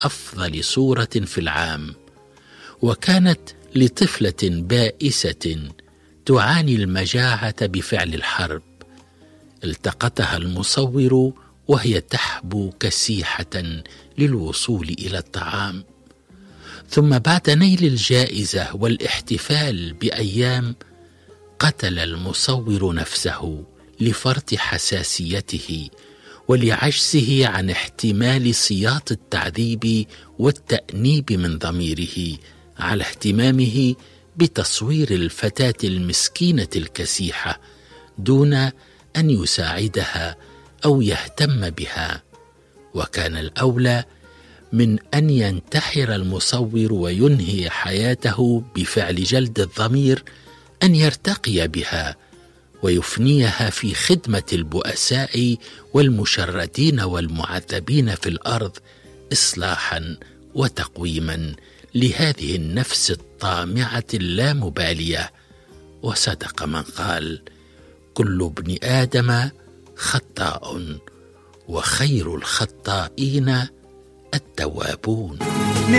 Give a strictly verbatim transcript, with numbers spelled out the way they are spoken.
أفضل صورة في العام، وكانت لطفلة بائسة تعاني المجاعة بفعل الحرب. التقطها المصور وهي تحبو كسيحة للوصول إلى الطعام، ثم بعد نيل الجائزة والاحتفال بأيام قتل المصور نفسه لفرط حساسيته ولعجزه عن احتمال سياط التعذيب والتأنيب من ضميره على اهتمامه بتصوير الفتاة المسكينة الكسيحة دون أن يساعدها أو يهتم بها. وكان الأولى من أن ينتحر المصور وينهي حياته بفعل جلد الضمير أن يرتقي بها ويفنيها في خدمة البؤساء والمشردين والمعذبين في الأرض إصلاحا وتقويما لهذه النفس الطامعة اللامبالية. وصدق من قال: كل ابن آدم خطاء وخير الخطائين التوابون.